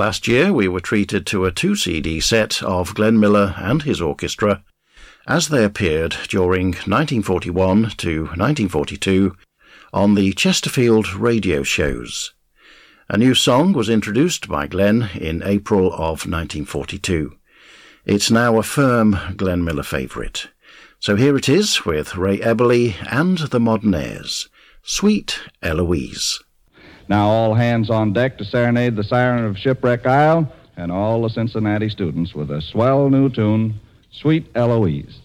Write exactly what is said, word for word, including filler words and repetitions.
Last year we were treated to a two-C D set of Glenn Miller and his orchestra as they appeared during nineteen forty-one to nineteen forty-two on the Chesterfield radio shows. A new song was introduced by Glenn in April of nineteen forty-two. It's now a firm Glenn Miller favourite. So here it is with Ray Eberly and the Modernaires, Sweet Eloise. Now all hands on deck to serenade the siren of Shipwreck Isle and all the Cincinnati students with a swell new tune, Sweet Eloise.